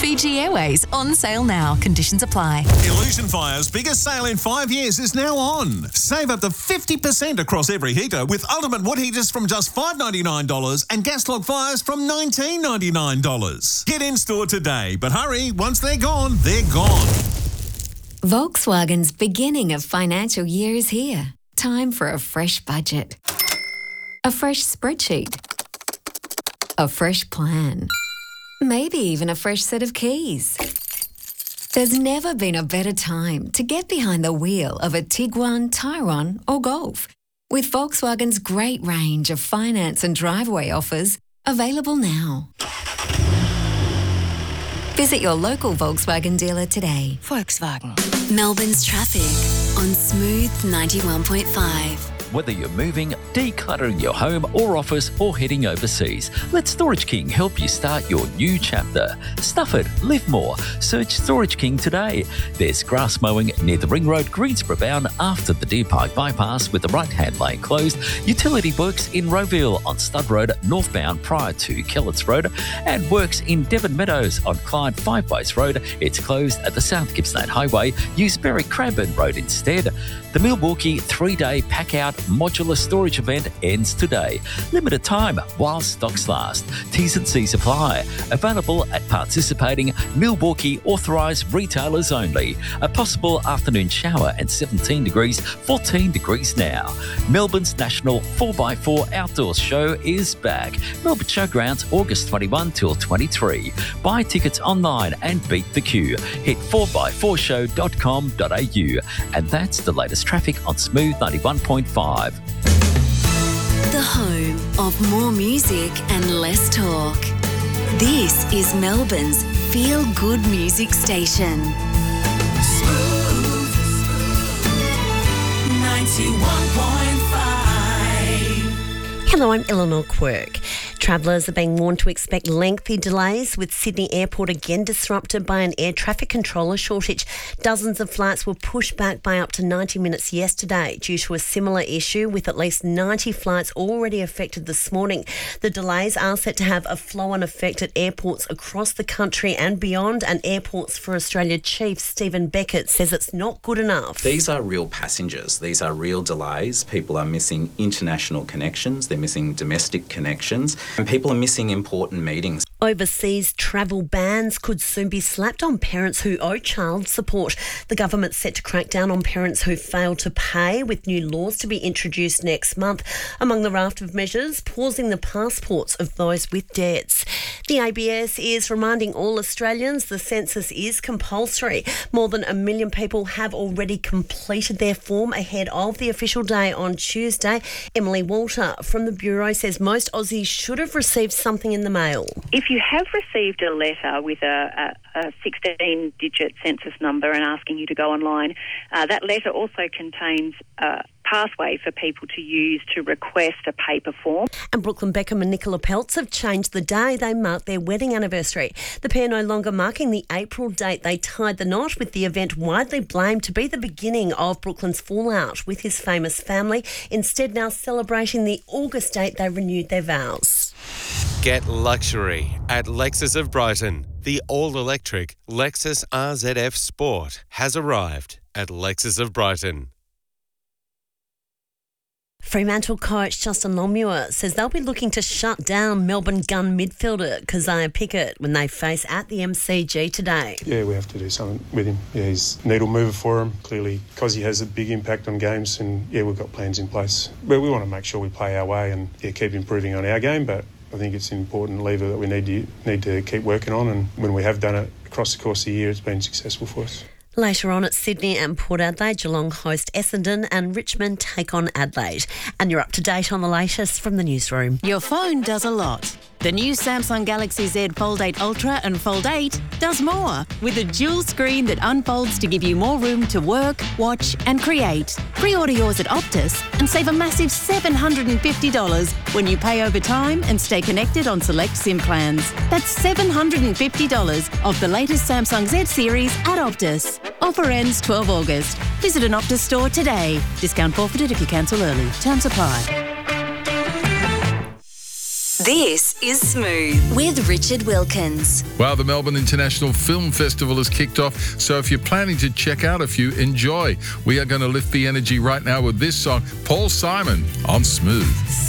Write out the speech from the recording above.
Fiji Airways, on sale now. Conditions apply. Illusion Fire's biggest sale in 5 years is now on. Save up to 50% across every heater with ultimate wood heaters from just $5.99 and gas log fires from $19.99. Get in store today, but hurry, once they're gone, they're gone. Volkswagen's beginning of financial year is here. Time for a fresh budget. A fresh spreadsheet. A fresh plan. Maybe even a fresh set of keys. There's never been a better time to get behind the wheel of a Tiguan, Tyrone or Golf. With Volkswagen's great range of finance and driveway offers available now. Visit your local Volkswagen dealer today. Volkswagen. Melbourne's traffic on Smooth 91.5. Whether you're moving, decluttering your home or office, or heading overseas, let Storage King help you start your new chapter. Stuff it, live more. Search Storage King today. There's grass mowing near the Ring Road, Greensboro bound after the Deer Park bypass with the right-hand lane closed. Utility works in Rowville on Stud Road northbound prior to Kellett's Road, and works in Devon Meadows on Clyde Five Ways Road. It's closed at the South Gippsland Highway. Use Berwick Cranbourne Road instead. The Milwaukee 3-day pack-out modular storage event ends today. Limited time while stocks last. T's and C's apply. Available at participating Milwaukee authorised retailers only. A possible afternoon shower and 17 degrees, 14 degrees now. Melbourne's National 4x4 Outdoors Show is back. Melbourne Showgrounds, August 21 till 23. Buy tickets online and beat the queue. Hit 4x4show.com.au. And that's the latest traffic on Smooth 91.5. The home of more music and less talk. This is Melbourne's feel-good music station. Smooth 91.5. Hello, I'm Eleanor Quirk. Travellers are being warned to expect lengthy delays, with Sydney Airport again disrupted by an air traffic controller shortage. Dozens of flights were pushed back by up to 90 minutes yesterday due to a similar issue, with at least 90 flights already affected this morning. The delays are set to have a flow-on effect at airports across the country and beyond, and Airports for Australia Chief Stephen Beckett says it's not good enough. These are real passengers. These are real delays. People are missing international connections. They're missing domestic connections. And people are missing important meetings. Overseas travel bans could soon be slapped on parents who owe child support. The government's set to crack down on parents who fail to pay, with new laws to be introduced next month. Among the raft of measures, pausing the passports of those with debts. The ABS is reminding all Australians the census is compulsory. More than 1 million people have already completed their form ahead of the official day on Tuesday. Emily Walter from the Bureau says most Aussies should have received something in the mail. If you have received a letter with a 16-digit census number and asking you to go online, that letter also contains a pathway for people to use to request a paper form. And Brooklyn Beckham and Nicola Peltz have changed the day they mark their wedding anniversary. The pair no longer marking the April date they tied the knot, with the event widely blamed to be the beginning of Brooklyn's fallout with his famous family, instead now celebrating the August date they renewed their vows. Get luxury at Lexus of Brighton. The all-electric Lexus RZF Sport has arrived at Lexus of Brighton. Fremantle coach Justin Longmuir says they'll be looking to shut down Melbourne gun midfielder Keziah Pickett when they face at the MCG today. Yeah, we have to do something with him. Yeah, he's a needle mover for him. Clearly, because he has a big impact on games, and yeah, we've got plans in place. But we want to make sure we play our way and keep improving on our game, but I think it's an important lever that we need to keep working on, and when we have done it across the course of the year, it's been successful for us. Later on at Sydney and Port Adelaide, Geelong host Essendon and Richmond take on Adelaide. And you're up to date on the latest from the newsroom. Your phone does a lot. The new Samsung Galaxy Z Fold 8 Ultra and Fold 8 does more, with a dual screen that unfolds to give you more room to work, watch and create. Pre-order yours at Optus and save a massive $750 when you pay over time and stay connected on select SIM plans. That's $750 off the latest Samsung Z series at Optus. Offer ends 12 August. Visit an Optus store today. Discount forfeited if you cancel early. Terms apply. This is Smooth with Richard Wilkins. Well, the Melbourne International Film Festival has kicked off, so if you're planning to check out a few, enjoy. We are going to lift the energy right now with this song, Paul Simon on Smooth.